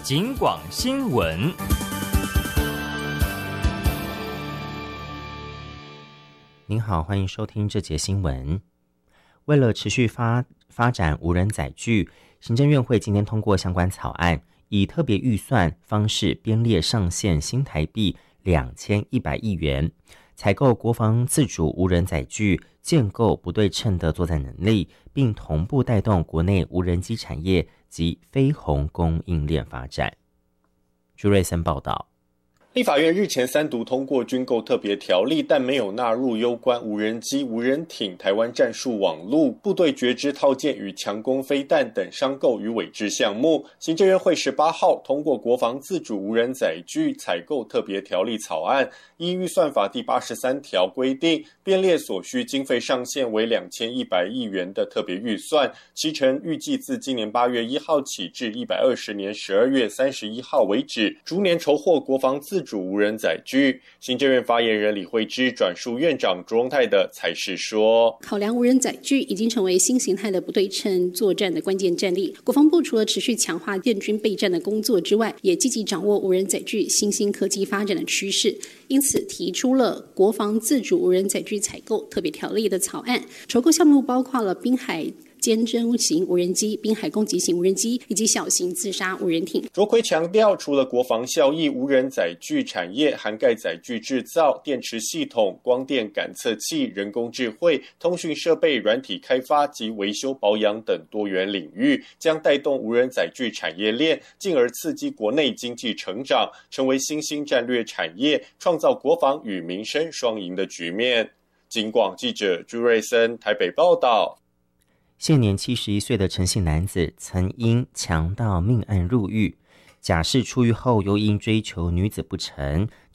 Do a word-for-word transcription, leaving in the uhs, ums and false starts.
警广新闻。 您好，欢迎收听这节新闻。为了持续发发展无人载具，行政院会今天通过相关草案，以特别预算方式编列上限新台币两千一百亿元，采购国防自主无人载具，建构不对称的作战能力，并同步带动国内无人机产业及飞鸿供应链发展。朱瑞森报道。 立法院日前三读通过军购特别条例，但没有纳入攸关无人机、无人艇、台湾战术网路、部队觉知套件与强攻飞弹等商购与委制项目。行政院会十八号通过国防自主无人载具采购特别条例草案，依预算法第八十三条规定，编列所需经费上限为两千一百亿元的特别预算，期程预计自今年八月一号起至一百二十年十二月三十一号为止，逐年筹获国防自主主无人载具。行政院发言人李惠芝转述院长卓荣泰的采视说， 考量无人载具已经成为新形态的不对称作战的关键战力，国防部除了持续强化建军备战的工作之外，也积极掌握无人载具新兴科技发展的趋势，因此提出了国防自主无人载具采购特别条例的草案。筹购项目包括了滨海尖侦型无人机、滨海攻击型无人机以及小型自杀无人艇。 卓奎强调，除了国防效益，无人载具产业涵盖载具制造、电池系统、光电感测器、人工智慧、通讯设备、软体开发及维修保养等多元领域，将带动无人载具产业链，进而刺激国内经济成长，成为新兴战略产业，创造国防与民生双赢的局面。警广记者朱瑞森台北报道。 现年七十一岁的陈姓男子曾因强盗命案入狱，假释出狱后又因追求女子不成，